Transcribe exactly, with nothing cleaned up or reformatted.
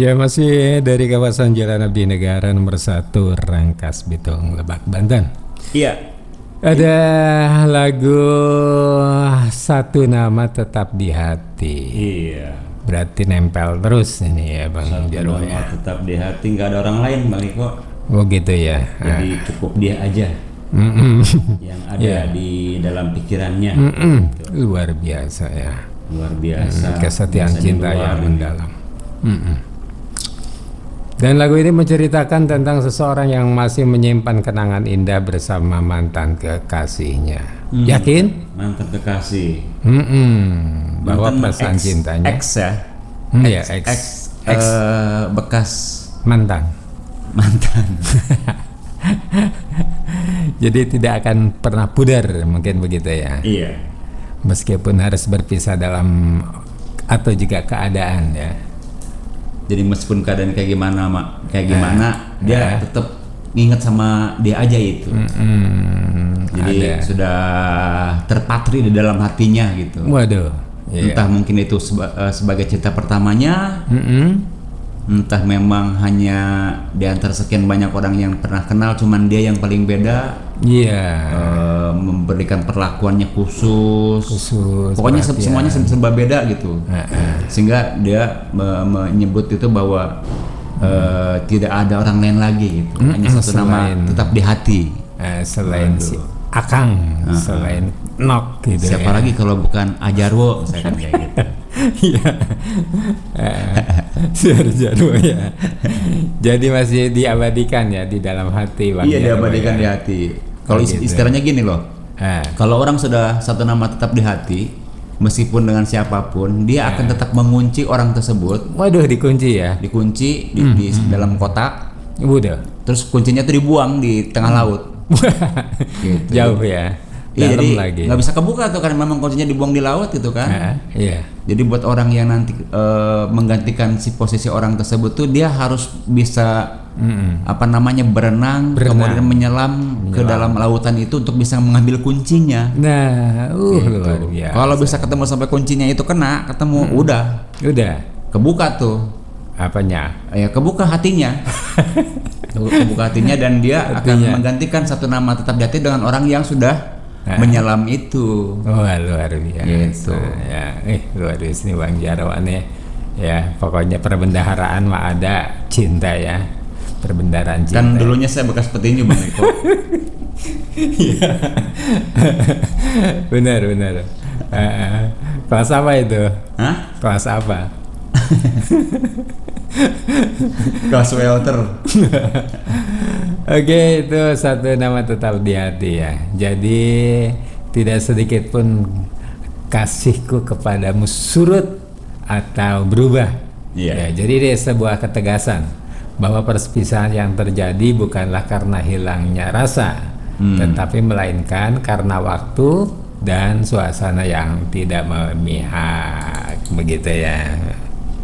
Ya, masih dari kawasan Jalan Abdi Negara nomor satu Rangkas Bitung, Lebak, Banten. Iya. Ada lagu Satu Nama Tetap di Hati. Iya. Berarti nempel terus ini ya Bang Satu Jarwo nama ya. tetap di hati, nggak ada orang lain Bang Iko. Oh gitu ya. Jadi Ah. cukup dia aja Mm-mm. yang ada Iya. di dalam pikirannya. Mm-mm. Luar biasa ya. Luar biasa. Mm, kesetiaan Bisa cinta yang diluarin. mendalam. Mm-mm. Dan lagu ini menceritakan tentang seseorang yang masih menyimpan kenangan indah bersama mantan kekasihnya. Hmm. Yakin? Mantan kekasih. Mm-mm. Bahwa Mantan perasaan ex- cintanya. Ex ya. Hmm, ya, ex, ex. ex, Ex. eh, bekas Mantan. mantan. Jadi tidak akan pernah pudar, mungkin begitu ya. Iya. Meskipun harus berpisah dalam atau juga keadaan ya. Jadi meskipun keadaan kayak gimana, mak, kayak gimana, Eh, dia eh. tetap ingat sama dia aja itu. Mm-mm. Jadi Ada. sudah terpatri di dalam hatinya gitu. Waduh. Iya. Entah mungkin itu seba- eh, sebagai cinta pertamanya, Mm-mm. entah memang hanya di antara sekian banyak orang yang pernah kenal, cuman dia yang paling beda, Iya. eh, memberikan perlakuannya khusus. Khusus, Pokoknya se- perhatian. semuanya se- serba beda gitu. Heeh. Sehingga dia me- menyebut itu bahwa eh, tidak ada orang lain lagi gitu. Mm-mm, Hanya satu nama selain- tetap di hati. Eh, selain Waduh. si Akang, selain Nok gitu Siapa ya. lagi kalau bukan Ajarwo, misalkan kayak gitu. Iya. Eh, Sarjano ya. Jadi masih diabadikan ya di dalam hati Bang Iya, Jarwo diabadikan ya. di hati. Kalau Oh, is- gitu. istilahnya gini loh. Eh, Kalau orang sudah satu nama tetap di hati, meskipun dengan siapapun, dia akan tetap mengunci orang tersebut, waduh, dikunci ya. dikunci di, di dalam kotak, Udah. terus kuncinya tuh dibuang di tengah laut. Gitu. Jauh ya. Iya, Dalam jadi lagi. nggak bisa kebuka tuh karena memang kuncinya dibuang di laut gitu kan. Eh, iya. Jadi buat orang yang nanti eh, menggantikan si posisi orang tersebut tuh dia harus bisa Mm-mm. apa namanya berenang, Berenang. kemudian menyelam, ke dalam lautan itu untuk bisa mengambil kuncinya. Nah, uh Gitu. luar biasa. Kalau bisa ketemu sampai kuncinya itu kena, ketemu udah Udah. kebuka tuh. Apanya? Ya kebuka hatinya. Kebuka hatinya dan dia Hatinya. akan menggantikan satu nama tetap di hati dengan orang yang sudah Ah. menyelam itu. Wah, luar biasa. Gitu. Ya, eh luar biasa nih Bang Jarwo nih. Ya, pokoknya perbendaharaan mah ada cinta ya. Perbendaharaan cinta. Kan dulunya saya bekas petinju Bang Eko. Iya. Benar, benar. Eh, kelas apa itu? Hah? Kelas apa? Kelas welter. Oke, itu satu nama tetap di hati ya. Jadi tidak sedikit pun kasihku kepadamu surut atau berubah. Iya. Ya, jadi dia sebuah ketegasan bahwa perpisahan yang terjadi bukanlah karena hilangnya rasa, Hmm. tetapi melainkan karena waktu dan suasana yang tidak memihak, begitu ya.